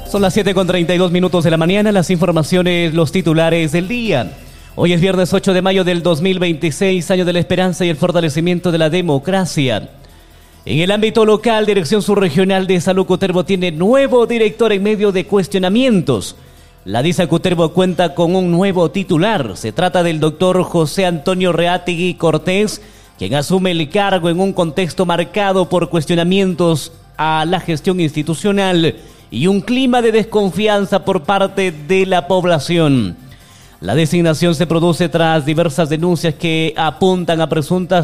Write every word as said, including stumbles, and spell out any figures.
Son las siete con treinta y dos minutos de la mañana, las informaciones, los titulares del día. Hoy es viernes ocho de mayo del dos mil veintiséis, año de la esperanza y el fortalecimiento de la democracia. En el ámbito local, Dirección Subregional de Salud Cutervo tiene nuevo director en medio de cuestionamientos. La DISA Cutervo cuenta con un nuevo titular. Se trata del doctor José Antonio Reategui Cortés, quien asume el cargo en un contexto marcado por cuestionamientos a la gestión institucional y un clima de desconfianza por parte de la población. La designación se produce tras diversas denuncias que apuntan a presuntas